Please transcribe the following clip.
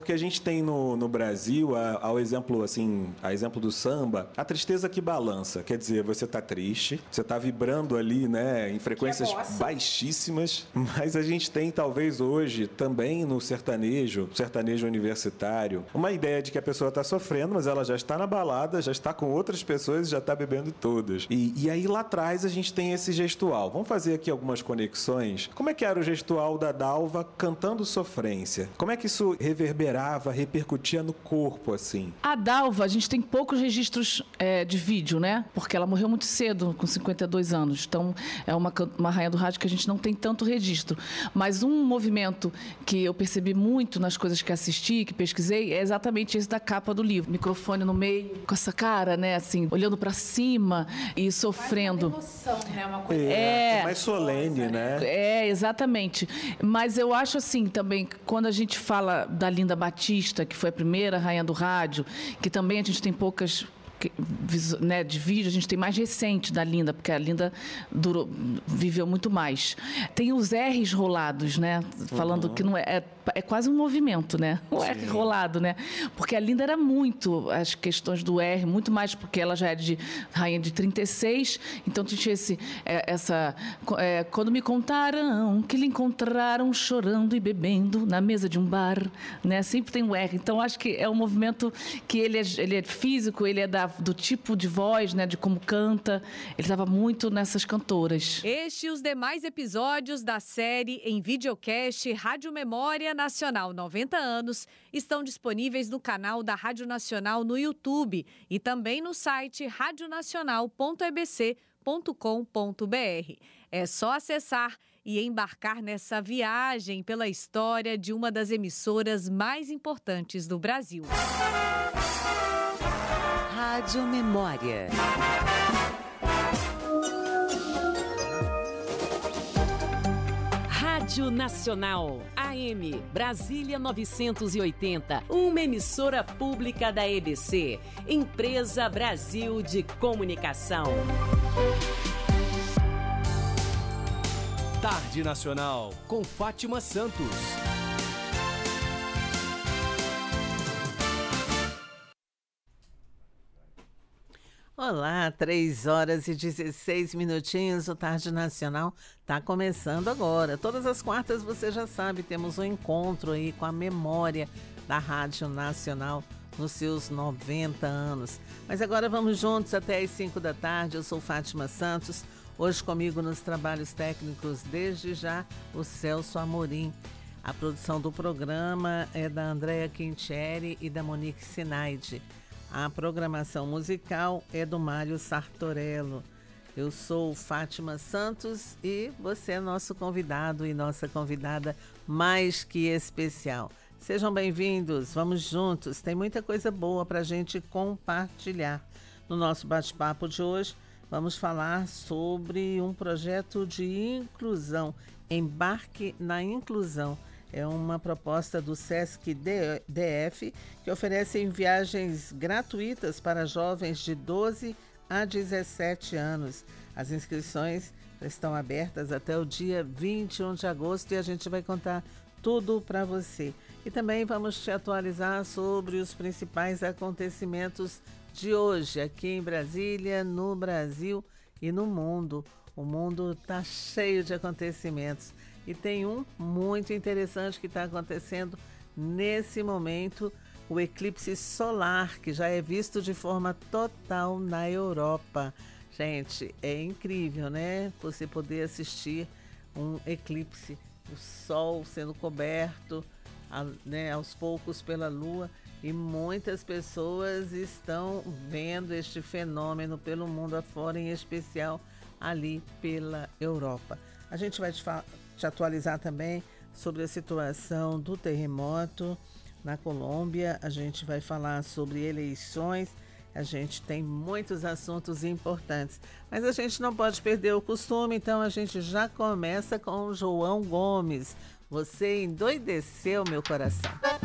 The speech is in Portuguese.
Porque a gente tem no Brasil, ao exemplo, assim, a exemplo do samba, a tristeza que balança. Quer dizer, você tá triste, você tá vibrando ali, né, em frequências baixíssimas, mas a gente tem, talvez hoje, também no sertanejo universitário, uma ideia de que a pessoa tá sofrendo, mas ela já está na balada, já está com outras pessoas e já tá bebendo todas. E aí lá atrás a gente tem esse gestual. Vamos fazer aqui algumas conexões. Como é que era o gestual da Dalva cantando Sofrência? Como é que isso reverberava, repercutia no corpo, assim? A Dalva, a gente tem poucos registros de vídeo, né? Porque ela morreu muito cedo, com 52 anos. Então, é uma rainha do rádio que a gente não tem tanto registro. Mas um movimento que eu percebi muito nas coisas que assisti, que pesquisei, é exatamente esse da capa do livro. Microfone no meio, com essa cara, né? Assim, olhando pra cima e sofrendo. Mais uma emoção, né? Uma coisa mais solene, né? Exatamente. Mas eu acho assim também, quando a gente fala da Linda Batista, que foi a primeira rainha do rádio, que também a gente tem poucas, né, de vídeo, a gente tem mais recente da Linda, porque a Linda viveu muito mais. Tem os R's rolados, né? Falando que não é quase um movimento, né? O R rolado, né? Porque a Linda era muito as questões do R, muito mais porque ela já é de rainha de 36, então tinha quando me contaram que lhe encontraram chorando e bebendo na mesa de um bar, né? Sempre tem o R. Então acho que é um movimento que ele é físico, ele é do tipo de voz, né? De como canta. Ele estava muito nessas cantoras. Este e os demais episódios da série em videocast Rádio Memória Nacional 90 anos estão disponíveis no canal da Rádio Nacional no YouTube e também no site radionacional.ebc.com.br. É só acessar e embarcar nessa viagem pela história de uma das emissoras mais importantes do Brasil. Rádio Memória. Rádio Nacional, AM, Brasília 980, uma emissora pública da EBC, Empresa Brasil de Comunicação. Tarde Nacional, com Fátima Santos. Olá, 3h16, o Tarde Nacional está começando agora. Todas as quartas, você já sabe, temos um encontro aí com a memória da Rádio Nacional nos seus 90 anos. Mas agora vamos juntos até às 5 da tarde. Eu sou Fátima Santos. Hoje comigo nos trabalhos técnicos, desde já, o Celso Amorim. A produção do programa é da Andréa Quintieri e da Monique Sinaide. A programação musical é do Mário Sartorello. Eu sou Fátima Santos e você é nosso convidado e nossa convidada mais que especial. Sejam bem-vindos, vamos juntos, tem muita coisa boa para a gente compartilhar. No nosso bate-papo de hoje, vamos falar sobre um projeto de inclusão, Embarque na Inclusão. É uma proposta do Sesc DF que oferece viagens gratuitas para jovens de 12 a 17 anos. As inscrições estão abertas até o dia 21 de agosto e a gente vai contar tudo para você. E também vamos te atualizar sobre os principais acontecimentos de hoje aqui em Brasília, no Brasil e no mundo. O mundo está cheio de acontecimentos. E tem um muito interessante que está acontecendo nesse momento, o eclipse solar, que já é visto de forma total na Europa. Gente, é incrível, né? Você poder assistir um eclipse, o sol sendo coberto, né, aos poucos pela lua. E muitas pessoas estão vendo este fenômeno pelo mundo afora, em especial ali pela Europa. A gente vai te atualizar também sobre a situação do terremoto na Colômbia. A gente vai falar sobre eleições. A gente tem muitos assuntos importantes, mas a gente não pode perder o costume, então a gente já começa com o João Gomes. Você endoideceu meu coração.